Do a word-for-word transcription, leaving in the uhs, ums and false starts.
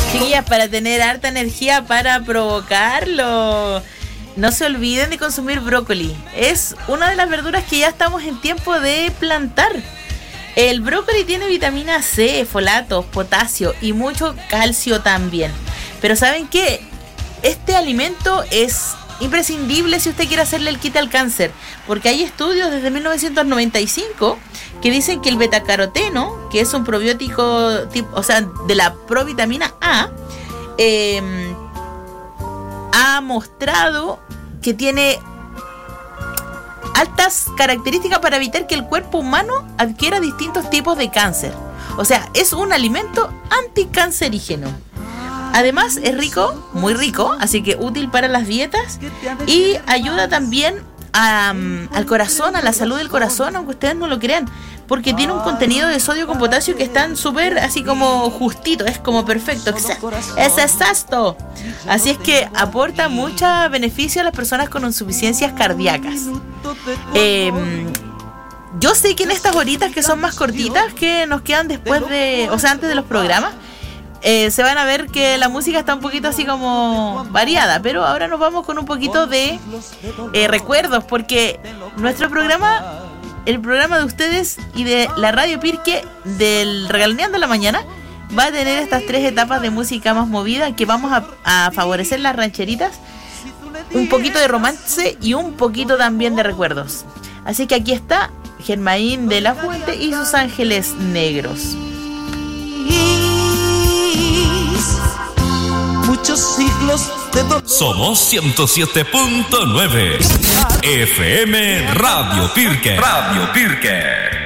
Chiquillas, para tener harta energía para provocarlo. No se olviden de consumir brócoli. Es una de las verduras que ya estamos en tiempo de plantar. El brócoli tiene vitamina C, folatos, potasio y mucho calcio también. Pero ¿saben qué? Este alimento es imprescindible si usted quiere hacerle el quite al cáncer, porque hay estudios desde mil novecientos noventa y cinco que dicen que el betacaroteno, que es un probiótico tipo, o sea, de la provitamina A, eh, ha mostrado que tiene altas características para evitar que el cuerpo humano adquiera distintos tipos de cáncer. O sea, es un alimento anticancerígeno. Además es rico, muy rico, así que útil para las dietas y ayuda también a, um, al corazón, a la salud del corazón, aunque ustedes no lo crean, porque tiene un contenido de sodio con potasio que están súper así como justito, es como perfecto, es exacto. Así es que aporta mucho beneficio a las personas con insuficiencias cardíacas. Eh, yo sé que en estas horitas que son más cortitas, que nos quedan después de, o sea, antes de los programas, Eh, se van a ver que la música está un poquito así como variada, pero ahora nos vamos con un poquito de eh, recuerdos, porque nuestro programa, el programa de ustedes y de la Radio Pirque del Regaloneando de la Mañana, va a tener estas tres etapas de música más movida que vamos a, a favorecer las rancheritas, un poquito de romance y un poquito también de recuerdos. Así que aquí está Germaín de la Fuente y sus Ángeles Negros. Muchos siglos de dolor. Somos ciento siete punto nueve F M Radio Pirque. Radio Pirque.